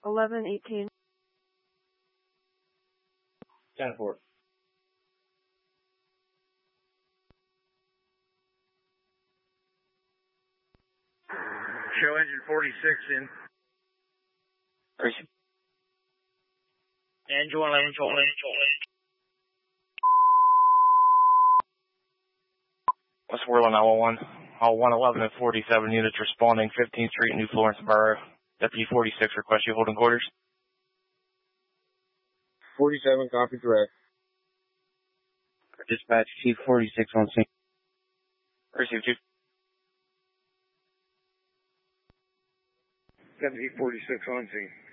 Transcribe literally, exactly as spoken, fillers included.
eleven eighteen. ten four. Show engine forty-six in. Appreciate. Angel, angel, angel, angel. What's Whirling nine one one? All one eleven and forty-seven units responding, fifteenth Street, New Florence Borough. Deputy forty-six, request you holding quarters. forty-seven, copy, direct. Dispatch, Chief forty-six on scene. Receive, Chief. Deputy forty-six on scene.